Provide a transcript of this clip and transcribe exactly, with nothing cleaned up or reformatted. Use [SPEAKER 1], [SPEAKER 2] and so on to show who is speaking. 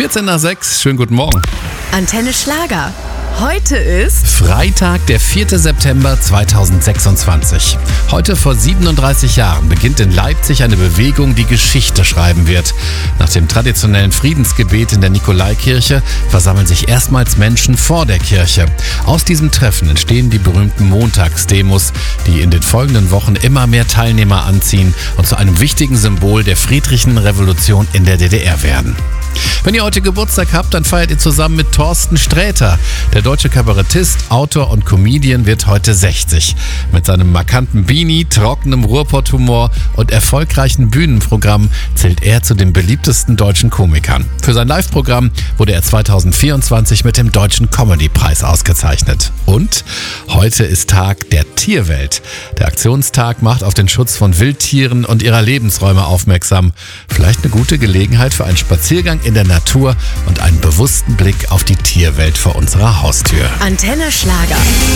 [SPEAKER 1] vierzehn nach sechs, schönen guten Morgen.
[SPEAKER 2] Antenne Schlager. Heute ist
[SPEAKER 1] Freitag, der vierte September zweitausendsechsundzwanzig. Heute vor siebenunddreißig Jahren beginnt in Leipzig eine Bewegung, die Geschichte schreiben wird. Nach dem traditionellen Friedensgebet in der Nikolaikirche versammeln sich erstmals Menschen vor der Kirche. Aus diesem Treffen entstehen die berühmten Montagsdemos, die in den folgenden Wochen immer mehr Teilnehmer anziehen und zu einem wichtigen Symbol der friedlichen Revolution in der D D R werden. Wenn ihr heute Geburtstag habt, dann feiert ihr zusammen mit Thorsten Sträter. Der deutsche Kabarettist, Autor und Comedian wird heute sechzig. Mit seinem markanten Beanie, trockenem Ruhrpott-Humor und erfolgreichen Bühnenprogramm zählt er zu den beliebtesten deutschen Komikern. Für sein Live-Programm wurde er zweitausendvierundzwanzig mit dem Deutschen Comedy-Preis ausgezeichnet. Und heute ist Tag der Tierwelt. Der Aktionstag macht auf den Schutz von Wildtieren und ihrer Lebensräume aufmerksam. Vielleicht eine gute Gelegenheit für einen Spaziergang in der Natur und einen bewussten Blick auf die Tierwelt vor unserer Haustür.
[SPEAKER 2] Antenne Schlager.